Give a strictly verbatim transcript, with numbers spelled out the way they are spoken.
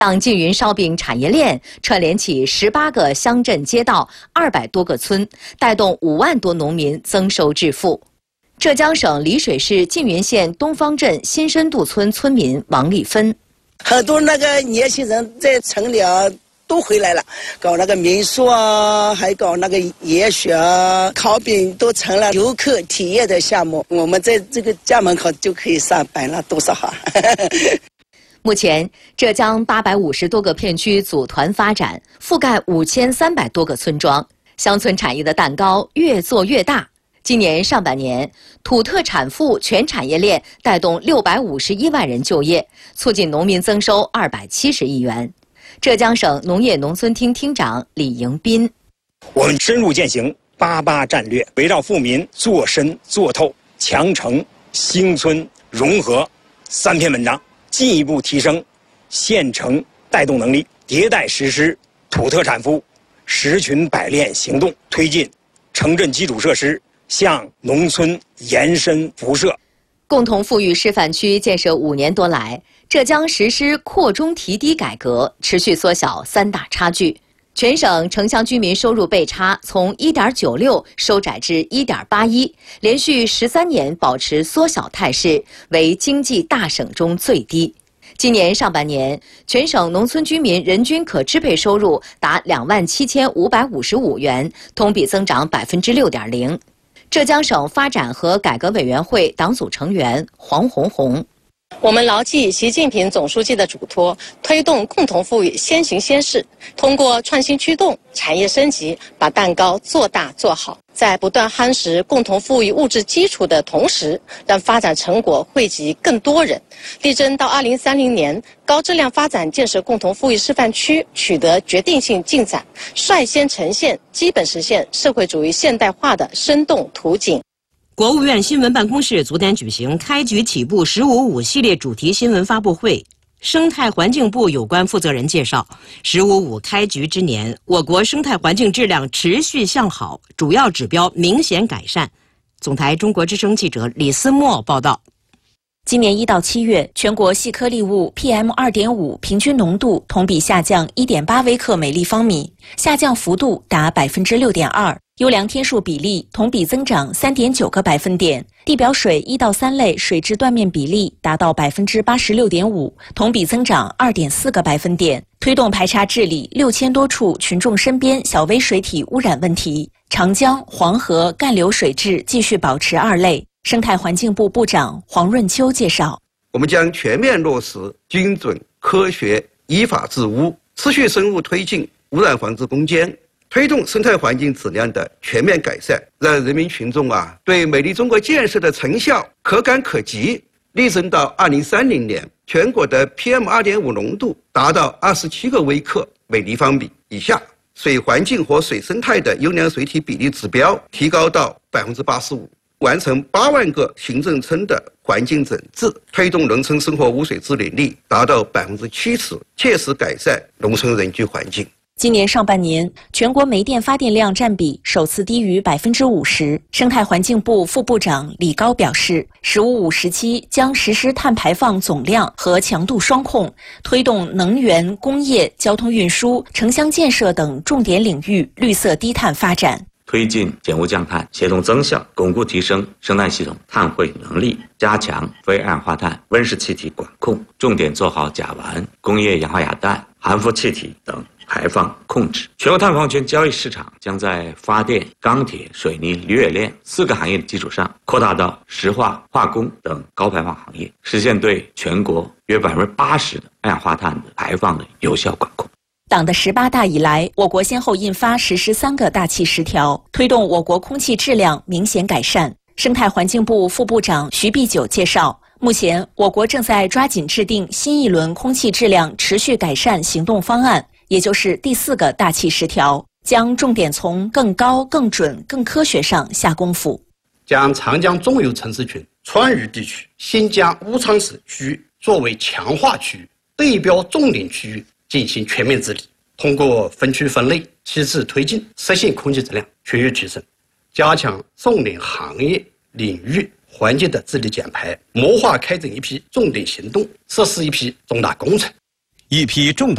党缙云烧饼产业链串联起十八个乡镇街道、二百多个村，带动五万多农民增收致富。浙江省丽水市缙云县东方镇新深渡村村民王丽芬， 很多那个年轻人在城里啊都回来了，搞那个民宿啊，还搞那个野雪啊、烤饼，都成了游客体验的项目。我们在这个家门口就可以上班了，多少好！ 目前，浙江八百五十多个片区组团发展，覆盖五千三百多个村庄，乡村产业的蛋糕越做越大。今年上半年，土特产副全产业链带动六百五十一万人就业，促进农民增收二百七十亿元。浙江省农业农村厅厅长李迎斌， 我们深入践行八八战略，围绕富民做深做透、强城兴村融合三篇文章，进一步提升县城带动能力，迭代实施土特产副十群百炼行动，推进城镇基础设施向农村延伸辐射。 共同富裕示范区建设五年多来，浙江实施扩中提低改革，持续缩小三大差距。全省城乡居民收入倍差从 一点九六 收窄至 一点八一， 连续十三年保持缩小态势，为经济大省中最低。今年上半年，全省农村居民人均可支配收入达两万七千五百五十五元，同比增长百分之六点零。浙江省发展和改革委员会党组成员黄红红。 我们牢记习近平总书记的嘱托，推动共同富裕先行先试，通过创新驱动、产业升级，把蛋糕做大做好，在不断夯实共同富裕物质基础的同时，让发展成果惠及更多人，力争到二零三零年高质量发展建设共同富裕示范区取得决定性进展，率先呈现基本实现社会主义现代化的生动图景。 国务院新闻办公室昨天举行开局起步十五五系列主题新闻发布会，生态环境部有关负责人介绍，十五五开局之年，我国生态环境质量持续向好，主要指标明显改善。总台中国之声记者李思墨报道。 今年一到七月，全国细颗粒物 P M 二点五 平均浓度同比下降 一点八 微克每立方米，下降幅度达 百分之六点二。优良天数比例同比增长 三点九 个百分点，地表水一到三类水质断面比例达到 百分之八十六点五， 同比增长 二点四 个百分点。推动排查治理六千多处群众身边小微水体污染问题，长江、黄河干流水质继续保持二类。生态环境部部长黄润秋介绍， 我们将全面落实精准、科学、依法治污，持续深入推进污染防治攻坚，推动生态环境质量的全面改善，让人民群众啊对美丽中国建设的成效可感可及，力争到二零三零年全国的 P M 二点五 浓度达到二十七个微克每立方米以下，水环境和水生态的优良水体比例指标提高到 百分之八十五。完成八万个行政村的环境整治，推动农村生活污水治理率达到 百分之七十， 切实改善农村人居环境。 今年上半年，全国煤电发电量占比首次低于 百分之五十。生态环境部副部长李高表示，十五五时期将实施碳排放总量和强度双控，推动能源、工业、交通运输、城乡建设等重点领域绿色低碳发展。 推进减污降碳，协同增效，巩固提升生态系统碳汇能力，加强非二氧化碳、温室气体管控，重点做好甲烷、工业氧化亚氮、含氟气体等排放控制。全国碳放权交易市场将在发电、钢铁、水泥、铝冶炼四个行业的基础上，扩大到石化、化工等高排放行业，实现对全国约 百分之八十 的二氧化碳的排放的有效管控。 党的十八大以来，我国先后印发实施三个大气十条，推动我国空气质量明显改善。生态环境部副部长徐必久介绍，目前我国正在抓紧制定新一轮空气质量持续改善行动方案，也就是第四个大气十条，将重点从更高、更准、更科学上下功夫， 将长江中游城市群、川渝地区、新疆乌昌市区域作为强化区域、对标重点区域进行全面治理，通过分区分类、机制推进，实现空气质量全域提升，加强重点行业领域环境的治理减排，谋划开展一批重点行动，实施一批重大工程。 一批重大